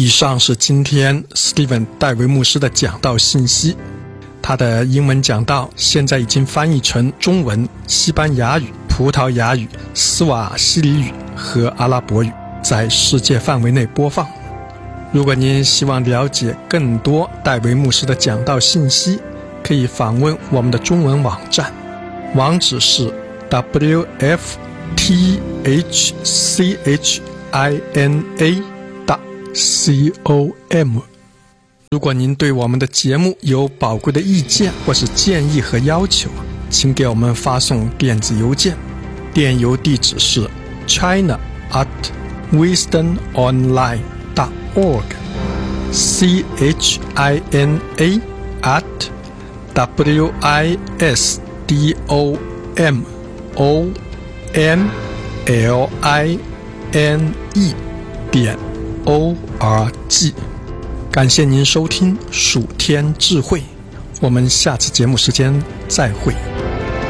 以上是今天 Steven 戴维牧师的讲道信息。他的英文讲道现在已经翻译成中文、西班牙语、葡萄牙语、斯瓦希里语和阿拉伯语，在世界范围内播放。如果您希望了解更多戴维牧师的讲道信息，可以访问我们的中文网站，网址是 wfthchina.com。如果您对我们的节目有宝贵的意见或是建议和要求，请给我们发送电子邮件，电邮地址是 china@wisdomonline.org china@wisdomonline.org。感谢您收听属天智慧，我们下次节目时间再会。